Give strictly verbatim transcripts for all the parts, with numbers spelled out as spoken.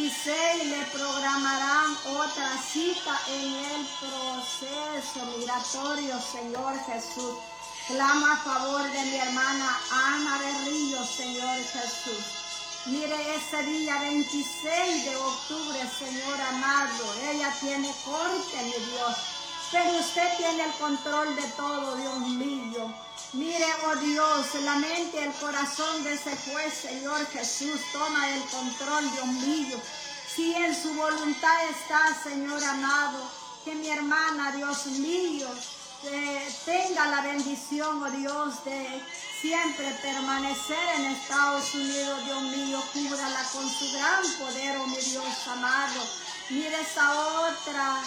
veintiséis le programarán otra cita en el proceso migratorio, Señor Jesús. Clamo a favor de mi hermana Ana Berrillo, Señor Jesús. Mire, ese día veintiséis de octubre, Señor amado, ella tiene corte, mi Dios, pero usted tiene el control de todo, Dios mío. Mire, oh Dios, la mente y el corazón de ese juez, Señor Jesús, toma el control, Dios mío. Si en su voluntad está, Señor amado, que mi hermana, Dios mío, eh, tenga la bendición, oh Dios, de siempre permanecer en Estados Unidos, Dios mío, cúbrala con su gran poder, oh mi Dios amado. Mire esa otra,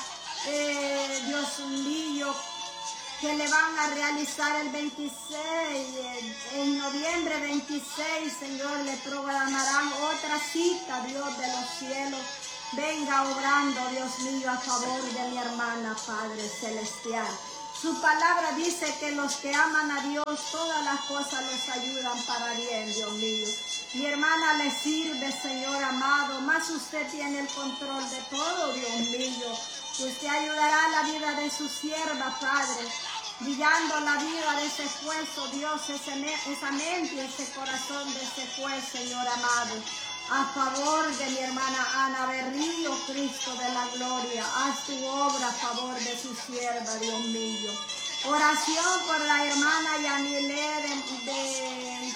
eh, Dios mío, que le van a realizar el veintiséis, en noviembre veintiséis, Señor, le programarán otra cita, Dios de los cielos. Venga obrando, Dios mío, a favor de mi hermana, Padre Celestial. Su palabra dice que los que aman a Dios, todas las cosas los ayudan para bien, Dios mío. Mi hermana le sirve, Señor amado, más usted tiene el control de todo, Dios mío. Usted ayudará a la vida de su sierva, Padre, brillando la vida de ese juez, oh Dios, ese, esa mente y ese corazón de ese juez, Señor amado. A favor de mi hermana Ana Berrillo, Cristo de la gloria, haz tu obra a favor de su sierva, Dios mío. Oración por la hermana Yanilé de, de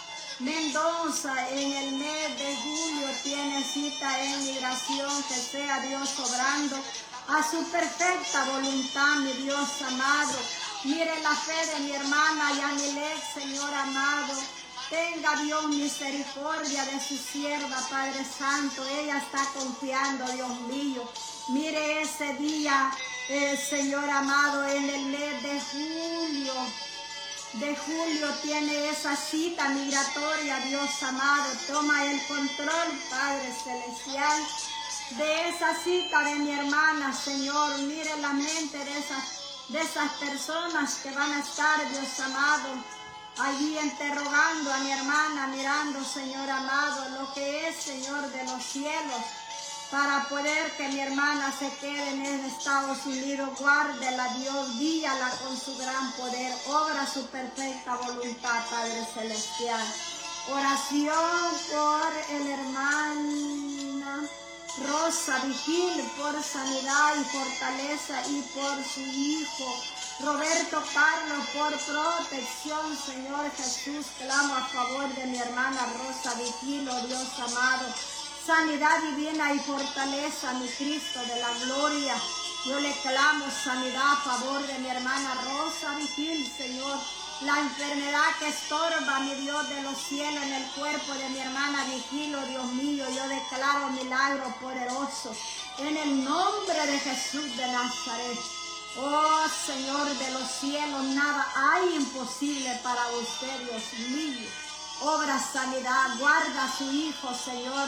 Mendoza, en el mes de julio tiene cita en migración, que sea Dios obrando a su perfecta voluntad, mi Dios amado. Mire la fe de mi hermana Yanilé, Señor amado. Tenga Dios misericordia de su sierva, Padre Santo. Ella está confiando, Dios mío. Mire ese día, eh, Señor amado, en el mes de julio. De julio tiene esa cita migratoria, Dios amado. Toma el control, Padre Celestial, de esa cita de mi hermana, Señor. Mire la mente de esas, de esas personas que van a estar, Dios amado, allí interrogando a mi hermana, mirando, Señor amado, lo que es, Señor de los cielos, para poder que mi hermana se quede en Estados Unidos. Guárdela, Dios, guíala con su gran poder, obra su perfecta voluntad, Padre Celestial. Oración por el hermana Rosa Vigil, por sanidad y fortaleza, y por su hijo Roberto Carlos, por protección, Señor Jesús. Clamo a favor de mi hermana Rosa Vigil, oh Dios amado. Sanidad divina y fortaleza, mi Cristo de la gloria. Yo le clamo sanidad a favor de mi hermana Rosa Vigil, Señor. La enfermedad que estorba, mi Dios de los cielos, en el cuerpo de mi hermana Vigil, oh Dios mío, yo declaro milagro poderoso en el nombre de Jesús de Nazaret. Oh Señor de los cielos, nada hay imposible para usted, Dios mío. Obra sanidad, guarda a su hijo, Señor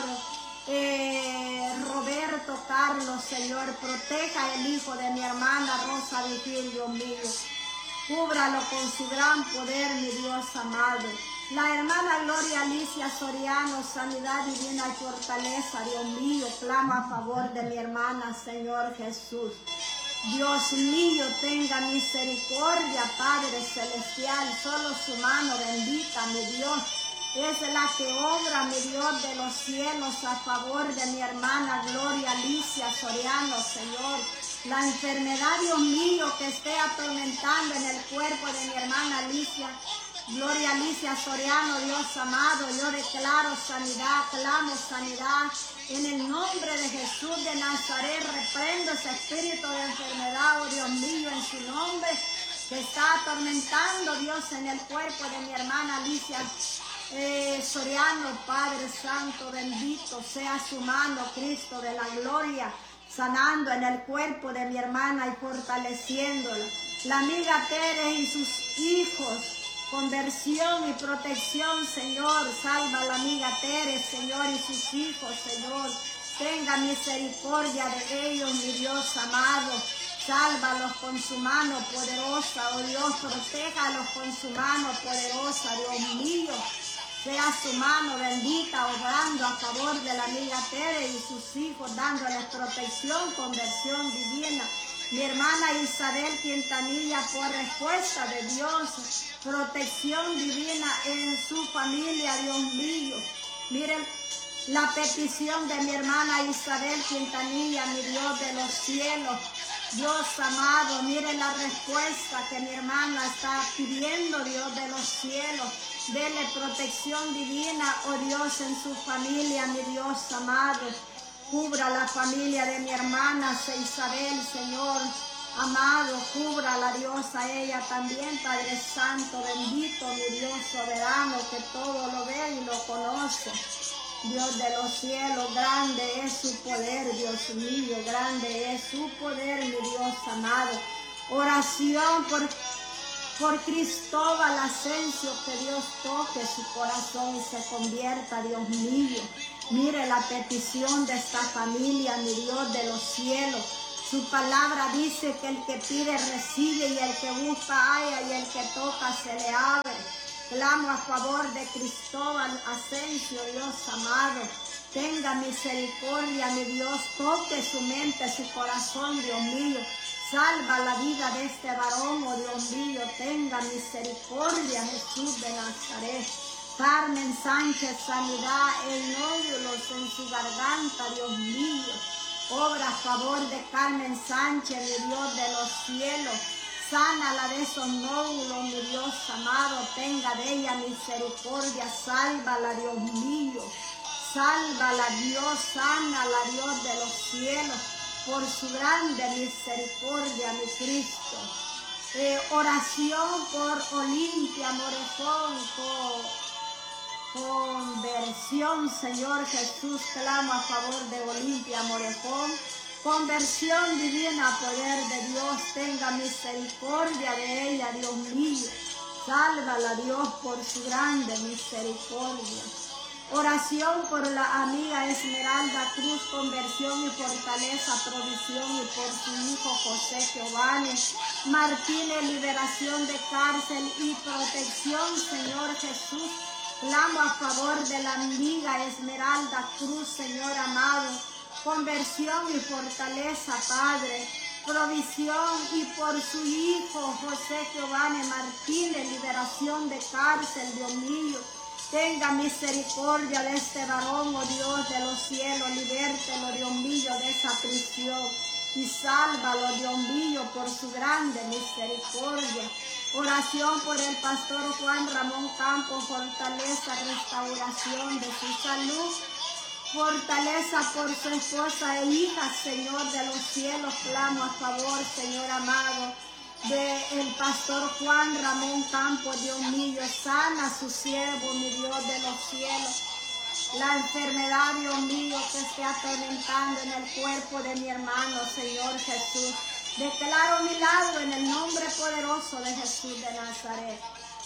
eh, Roberto Carlos, Señor. Proteja el hijo de mi hermana Rosa Vigil, Dios mío. Cúbralo con su gran poder, mi Dios amado. La hermana Gloria Alicia Soriano, sanidad divina y fortaleza, Dios mío. Clama a favor de mi hermana, Señor Jesús. Dios mío, tenga misericordia, Padre Celestial. Solo su mano bendita, mi Dios, es la que obra, mi Dios de los cielos, a favor de mi hermana Gloria Alicia Soriano, Señor. La enfermedad, Dios mío, que esté atormentando en el cuerpo de mi hermana Alicia, Gloria Alicia Soriano, Dios amado, yo declaro sanidad, clamo sanidad. En el nombre de Jesús de Nazaret, reprendo ese espíritu de enfermedad, oh Dios mío, en su nombre, que está atormentando, Dios, en el cuerpo de mi hermana Alicia eh, Soriano. Padre Santo, bendito sea su mano, Cristo de la gloria, sanando en el cuerpo de mi hermana y fortaleciéndola. La amiga Tere y sus hijos, conversión y protección, Señor. Salva a la amiga Tere, Señor, y sus hijos, Señor. Tenga misericordia de ellos, mi Dios amado. Sálvalos con su mano poderosa, oh Dios. Protéjalos con su mano poderosa, Dios mío. Sea su mano bendita obrando a favor de la amiga Tere y sus hijos, dándoles protección, conversión divina. Mi hermana Isabel Quintanilla, por respuesta de Dios, protección divina en su familia, Dios mío. Miren la petición de mi hermana Isabel Quintanilla, mi Dios de los cielos. Dios amado, miren la respuesta que mi hermana está pidiendo, Dios de los cielos. Dele protección divina, oh Dios, en su familia, mi Dios amado. Cubra la familia de mi hermana Isabel, Señor amado. Cúbrala, Dios, a ella también, Padre Santo, bendito, mi Dios soberano, que todo lo ve y lo conoce. Dios de los cielos, grande es su poder, Dios mío, grande es su poder, mi Dios amado. Oración por, por Cristóbal Asensio, que Dios toque su corazón y se convierta, Dios mío. Mire la petición de esta familia, mi Dios de los cielos. Su palabra dice que el que pide recibe y el que busca halla y el que toca se le abre. Clamo a favor de Cristóbal Asensio, Dios amado. Tenga misericordia, mi Dios. Toque su mente, su corazón, Dios mío. Salva la vida de este varón, oh Dios mío. Tenga misericordia, Jesús de Nazaret. Carmen Sánchez, sanidad en nódulos en su garganta, Dios mío. Obra a favor de Carmen Sánchez, mi Dios de los cielos. Sánala de esos nódulos, mi Dios amado. Tenga de ella misericordia. Sálvala, Dios mío. Sálvala, Dios. Sánala, Dios de los cielos. Por su grande misericordia, mi Cristo. Eh, oración por Olimpia Morejón. Por conversión, Señor Jesús. Clamo a favor de Olimpia Morejón. Conversión divina, poder de Dios, tenga misericordia de ella, Dios mío. Sálvala, Dios, por su grande misericordia. Oración por la amiga Esmeralda Cruz, conversión y fortaleza, provisión, y por su hijo José Giovanni Martínez, liberación de cárcel y protección, Señor Jesús. Clamo a favor de la amiga Esmeralda Cruz, Señor amado. Conversión y fortaleza, Padre, provisión, y por su hijo José Giovanni Martínez, liberación de cárcel, Dios mío. Tenga misericordia de este varón, oh Dios de los cielos, libértelo, Dios mío, de esa prisión y sálvalo, Dios mío, por su grande misericordia. Oración por el pastor Juan Ramón Campos, fortaleza, restauración de su salud. Fortaleza por su esposa e hija, Señor de los cielos. Clamo a favor, Señor amado, del pastor Juan Ramón Campos, Dios mío. Sana a su siervo, mi Dios de los cielos. La enfermedad, Dios mío, que esté atormentando en el cuerpo de mi hermano, Señor Jesús. Declaro milagro en el nombre poderoso de Jesús de Nazaret.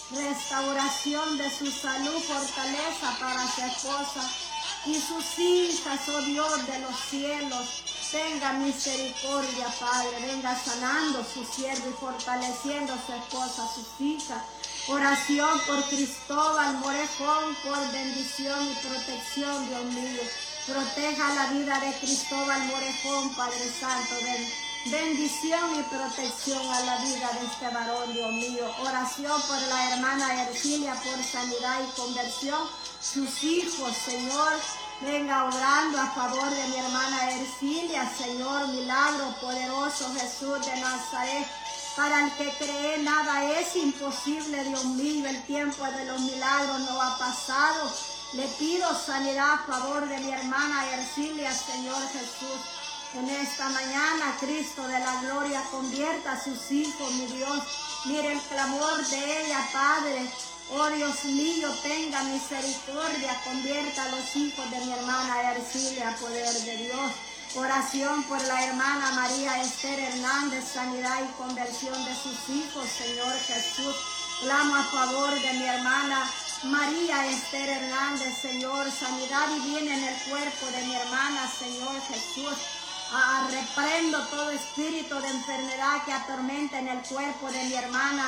Restauración de su salud, fortaleza para su esposa y sus hijas, oh Dios de los cielos. Tenga misericordia, Padre. Venga sanando su siervo y fortaleciendo a su esposa, sus hijas. Oración por Cristóbal Morejón, por bendición y protección, Dios mío. Proteja la vida de Cristóbal Morejón, Padre Santo. Ven. Bendición y protección a la vida de este varón, Dios mío. Oración por la hermana Ercilia, por sanidad y conversión. Sus hijos, Señor, venga orando a favor de mi hermana Ercilia, Señor, milagro poderoso, Jesús de Nazaret. Para el que cree, nada es imposible, Dios mío. El tiempo de los milagros no ha pasado. Le pido sanidad a favor de mi hermana Ercilia, Señor Jesús. En esta mañana, Cristo de la gloria, convierta a sus hijos, mi Dios. Mire el clamor de ella, Padre. Oh Dios mío, tenga misericordia, convierta a los hijos de mi hermana Ercilia, poder de Dios. Oración por la hermana María Esther Hernández, sanidad y conversión de sus hijos, Señor Jesús. Clamo a favor de mi hermana María Esther Hernández, Señor, sanidad divina en el cuerpo de mi hermana, Señor Jesús. Ah, reprendo todo espíritu de enfermedad que atormenta en el cuerpo de mi hermana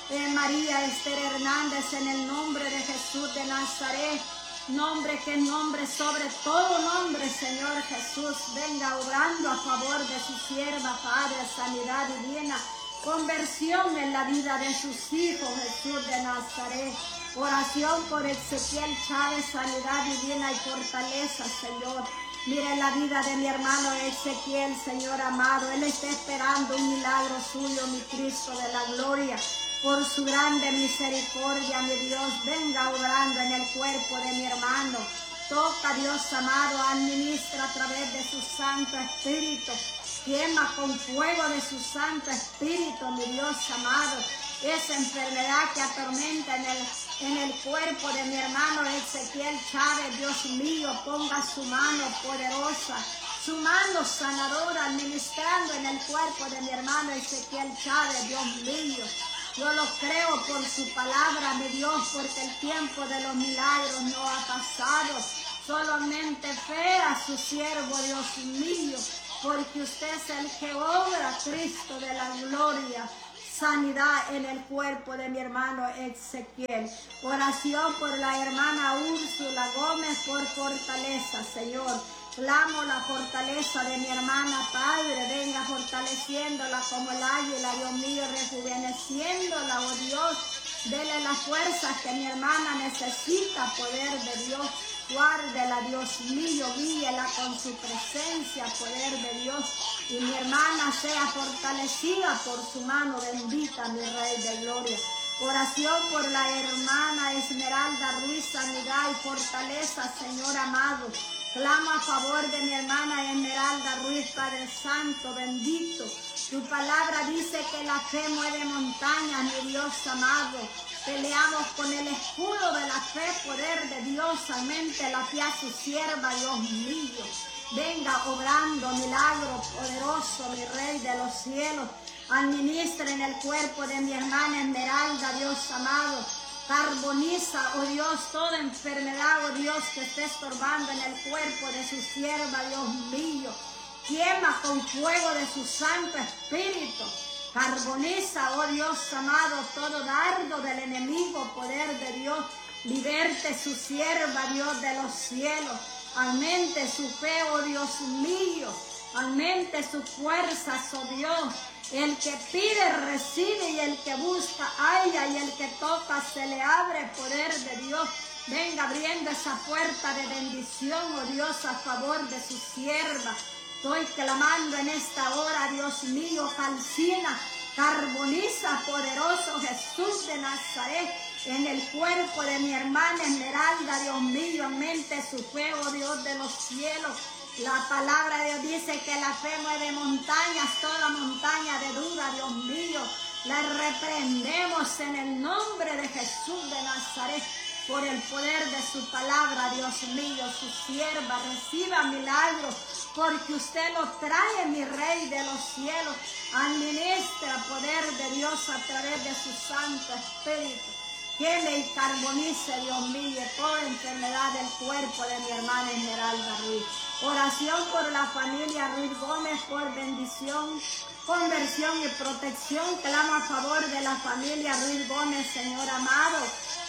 eh, María Esther Hernández, en el nombre de Jesús de Nazaret. Nombre que nombre sobre todo nombre, Señor Jesús, venga obrando a favor de su sierva, Padre, sanidad divina, conversión en la vida de sus hijos, Jesús de Nazaret. Oración por Ezequiel Chávez, sanidad divina y fortaleza, Señor. Mire la vida de mi hermano Ezequiel, Señor amado, él está esperando un milagro suyo, mi Cristo de la gloria. Por su grande misericordia, mi Dios, venga obrando en el cuerpo de mi hermano. Toca, Dios amado, administra a través de su Santo Espíritu. Quema con fuego de su Santo Espíritu, mi Dios amado, esa enfermedad que atormenta en el, en el cuerpo de mi hermano Ezequiel Chávez. Dios mío, ponga su mano poderosa, su mano sanadora, administrando en el cuerpo de mi hermano Ezequiel Chávez, Dios mío. Yo lo creo por su palabra, mi Dios, porque el tiempo de los milagros no ha pasado. Solamente fe a su siervo, Dios mío, porque usted es el que obra, Cristo de la gloria. Sanidad en el cuerpo de mi hermano Ezequiel. Oración por la hermana Úrsula Gómez por fortaleza, Señor. Clamo la fortaleza de mi hermana, Padre, venga fortaleciéndola como el águila, Dios mío, rejuveneciéndola, oh Dios, dele las fuerzas que mi hermana necesita, poder de Dios, guárdela, Dios mío, guíela con su presencia, poder de Dios, y mi hermana sea fortalecida por su mano bendita, mi Rey de gloria. Oración por la hermana Esmeralda Ruiz, sanidad y fortaleza, Señor amado. Clamo a favor de mi hermana Esmeralda Ruiz, Padre Santo, bendito. Tu palabra dice que la fe mueve montañas, mi Dios amado. Peleamos con el escudo de la fe, poder de Dios, aumente la fe a su sierva, Dios mío. Venga obrando milagro poderoso, mi Rey de los cielos. Administra en el cuerpo de mi hermana Esmeralda, Dios amado. Carboniza, oh Dios, toda enfermedad, oh Dios, que esté estorbando en el cuerpo de su sierva, Dios mío. Quema con fuego de su Santo Espíritu. Carboniza, oh Dios amado, todo dardo del enemigo, poder de Dios. Liberte su sierva, Dios de los cielos. Aumente su fe, oh Dios mío. Aumente sus fuerzas, oh Dios. El que pide recibe y el que busca halla y el que toca se le abre, poder de Dios. Venga abriendo esa puerta de bendición, oh Dios, a favor de su sierva. Estoy clamando en esta hora, Dios mío, calcina, carboniza, poderoso Jesús de Nazaret, en el cuerpo de mi hermana Esmeralda, Dios mío, aumente su fe, oh Dios de los cielos. La palabra de Dios dice que la fe mueve montañas, toda montaña de duda, Dios mío. La reprendemos en el nombre de Jesús de Nazaret, por el poder de su palabra, Dios mío. Su sierva reciba milagros, porque usted lo trae, mi Rey de los cielos. Administra poder de Dios a través de su Santo Espíritu. Queme y carbonice, Dios mío, toda enfermedad del cuerpo de mi hermana Esmeralda Ruiz. Oración por la familia Ruiz Gómez, por bendición, conversión y protección. Clamo a favor de la familia Ruiz Gómez, Señor amado.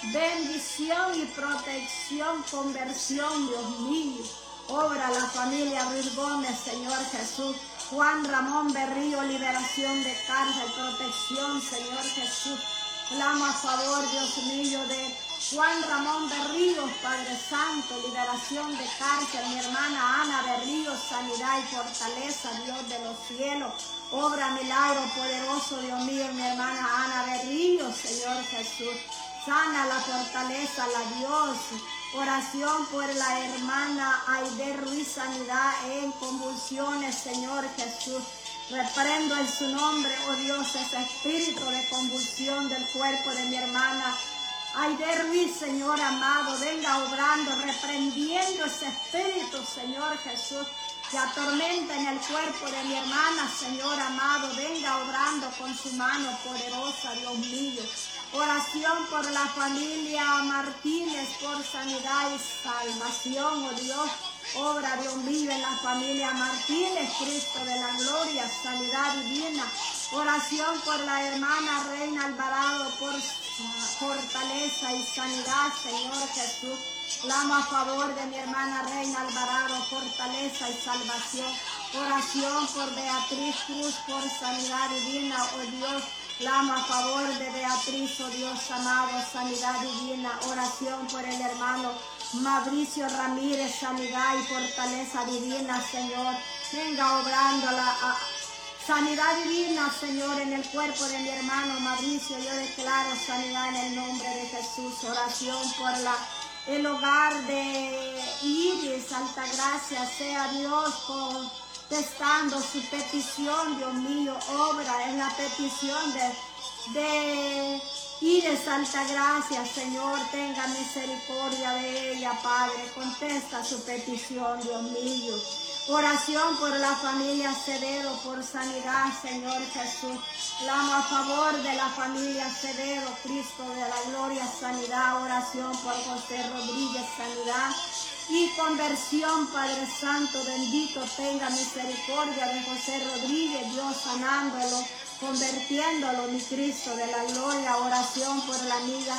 Bendición y protección, conversión, Dios mío. Obra la familia Ruiz Gómez, Señor Jesús. Juan Ramón Berrío, liberación de cárcel, protección, Señor Jesús. Clamo a favor, Dios mío, de Juan Ramón Berríos, Padre Santo, liberación de cárcel. Mi hermana Ana Berríos, sanidad y fortaleza, Dios de los cielos. Obra milagro poderoso, Dios mío, mi hermana Ana Berríos, Señor Jesús. Sana la fortaleza, la Dios. Oración por la hermana Aide Ruiz, sanidad en convulsiones, Señor Jesús. Reprendo en su nombre, oh Dios, ese espíritu de convulsión del cuerpo de mi hermana Aide Ruiz, Señor amado. Venga obrando, reprendiendo ese espíritu, Señor Jesús, que atormenta en el cuerpo de mi hermana, Señor amado. Venga obrando con su mano poderosa, Dios mío. Oración por la familia Martínez, por sanidad y salvación, oh Dios. Obra, Dios mío, en la familia Martínez, Cristo de la gloria, sanidad divina. Oración por la hermana Reina Alvarado, por fortaleza y sanidad, Señor Jesús. Clamo a favor de mi hermana Reina Alvarado, fortaleza y salvación. Oración por Beatriz Cruz, por sanidad divina, oh Dios. Clamo a favor de Beatriz, oh Dios amado, sanidad divina. Oración por el hermano Mauricio Ramírez, sanidad y fortaleza divina, Señor. Venga obrando la a, sanidad divina, Señor, en el cuerpo de mi hermano Mauricio. Yo declaro sanidad en el nombre de Jesús. Oración por la el hogar de Iris Altagracia, sea Dios contestando su petición, Dios mío, obra en la petición de, de Iris Altagracia, Señor, tenga misericordia de ella, Padre, contesta su petición, Dios mío. Oración por la familia Acevedo, por sanidad, Señor Jesús. Clamo a favor de la familia Acevedo, Cristo de la gloria, sanidad. Oración por José Rodríguez, sanidad y conversión, Padre Santo, bendito, tenga misericordia de José Rodríguez, Dios sanándolo, convirtiéndolo, mi Cristo de la gloria. Oración por la amiga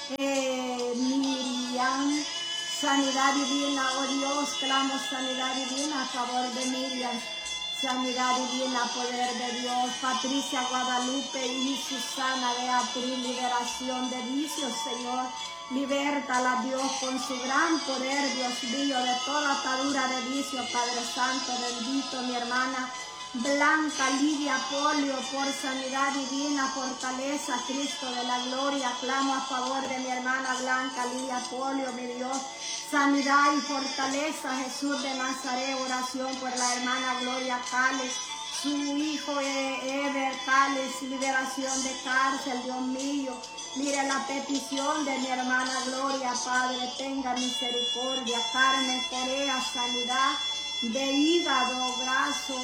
eh, Miriam, sanidad divina, oh Dios, clamo sanidad divina a favor de Miriam, sanidad divina, poder de Dios. Patricia Guadalupe y Susana Beatriz, liberación de vicios, Señor. Libértala, Dios, con su gran poder, Dios mío, de toda atadura de vicio, Padre Santo, bendito, mi hermana Blanca Lidia Polio, por sanidad divina, fortaleza, Cristo de la gloria. Clamo a favor de mi hermana Blanca Lidia Polio, mi Dios, sanidad y fortaleza, Jesús de Nazaret. Oración por la hermana Gloria Cales, su hijo Ever Cales, liberación de cárcel, Dios mío. Mire la petición de mi hermana Gloria, Padre, tenga misericordia. Carmen Corea, sanidad de hígado, brazo,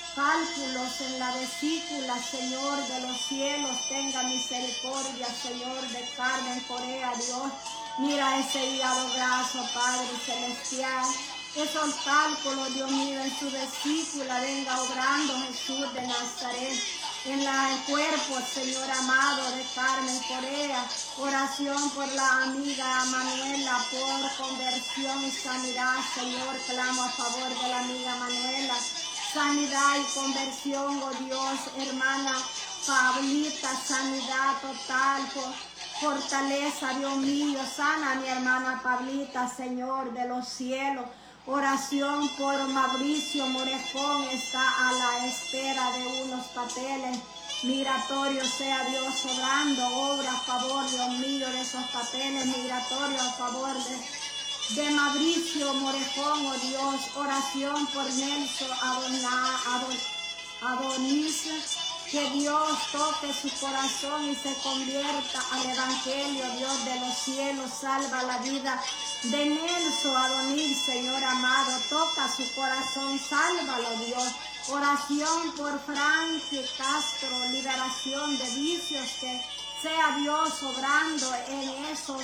cálculos en la vesícula, Señor de los cielos, tenga misericordia, Señor, de Carmen Corea, Dios. Mira ese hígado graso, Padre celestial, esos cálculos, Dios mío, en su vesícula, venga obrando, Jesús de Nazaret, en la, el cuerpo, Señor amado, de Carmen Corea. Oración por la amiga Manuela, por conversión y sanidad, Señor, clamo a favor de la amiga Manuela, sanidad y conversión, oh Dios. Hermana Pablita, sanidad total, por fortaleza, Dios mío, sana a mi hermana Pablita, Señor de los cielos. Oración por Mauricio Morejón, está a la espera de unos papeles migratorios, sea Dios obrando, obra a favor, Dios mío, de esos papeles migratorios, a favor de, de Mauricio Morejón, oh Dios. Oración por Nelson Adonai, Adon, Adonis, que Dios toque su corazón y se convierta al Evangelio, Dios de los cielos. Salva la vida de Nelson Adonis, Señor amado, toca su corazón, sálvalo, Dios. Oración por Frankie Castro, liberación de vicios, que sea Dios obrando en esos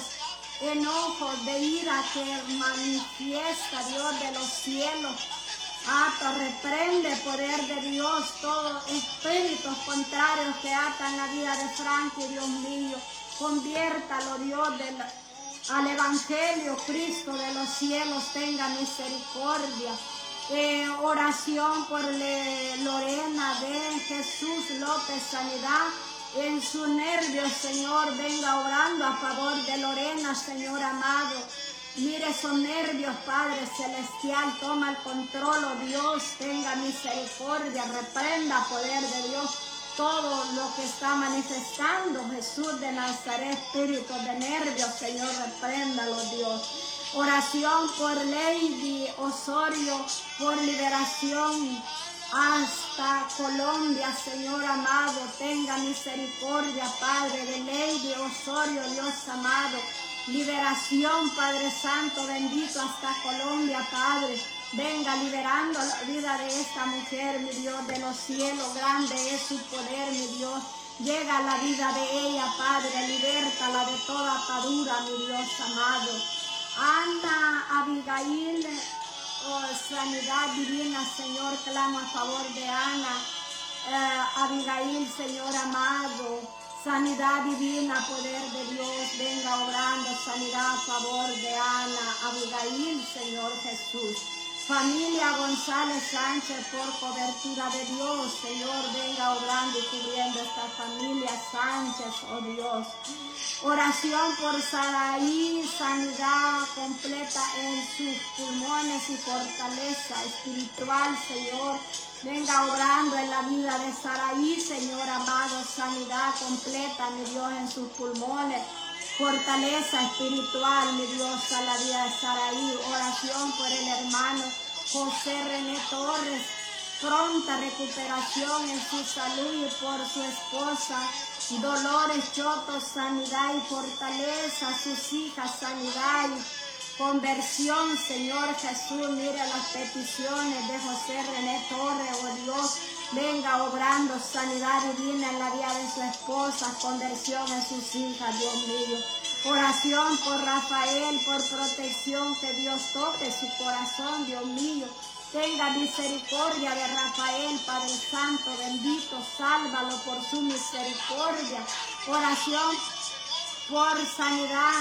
enojos de ira que manifiesta, Dios de los cielos. Ata, reprende, poder de Dios, todos espíritus contrarios que atan la vida de Frankie, Dios mío. Conviértalo, Dios, del, al Evangelio, Cristo de los cielos, tenga misericordia. Eh, oración por le, Lorena de Jesús López, sanidad en sus nervios, Señor, venga obrando a favor de Lorena, Señor amado. Mire esos nervios, Padre celestial, toma el control, oh Dios, tenga misericordia, reprenda, poder de Dios, todo lo que está manifestando Jesús de Nazaret, espíritu de nervios, Señor, repréndalo, Dios. Oración por Lady Osorio, por liberación hasta Colombia, Señor amado, tenga misericordia, Padre, de Lady Osorio, Dios amado. Liberación, Padre Santo, bendito, hasta Colombia, Padre. Venga liberando la vida de esta mujer, mi Dios, de los cielos. Grande es su poder, mi Dios. Llega a la vida de ella, Padre. Libértala de toda atadura, mi Dios amado. Ana Abigail, oh, sanidad divina, Señor, clamo a favor de Ana eh, Abigail, Señor amado. Sanidad divina, poder de Dios, venga obrando, sanidad a favor de Ana, Abigail, Señor Jesús. Familia González Sánchez, por cobertura de Dios, Señor, venga obrando y cubriendo esta familia Sánchez, oh Dios. Oración por Saraí, sanidad completa en sus pulmones y fortaleza espiritual, Señor. Venga obrando en la vida de Saraí, Señor amado, sanidad completa, mi Dios, en sus pulmones. Fortaleza espiritual, mi Dios, a la vida de Saraí. Oración por el hermano José René Torres. Pronta recuperación en su salud y por su esposa Dolores Choto, sanidad y fortaleza. Sus hijas, sanidad y conversión, Señor Jesús. Mira las peticiones de José René Torres, oh Dios. Venga obrando sanidad divina en la vida de su esposa, conversión en sus hijas, Dios mío. Oración por Rafael, por protección, que Dios toque su corazón, Dios mío. Tenga misericordia de Rafael, Padre Santo, bendito, sálvalo por su misericordia. Oración por sanidad